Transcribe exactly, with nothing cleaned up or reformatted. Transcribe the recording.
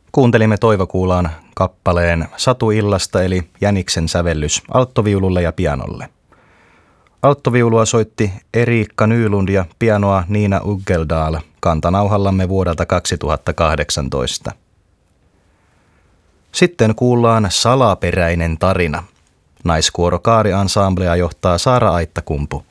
Kuuntelimme Toivo Kuulaan kappaleen Satu illasta eli Jäniksen sävellys alttoviululle ja pianolle. Alttoviulua soitti Eriikka Nylund ja pianoa Niina Uggeldal kantanauhallamme vuodelta kaksituhattakahdeksantoista. Sitten kuullaan Salaperäinen tarina. Naiskuoro Kaari-ansamblea johtaa Saara Aittakumpu.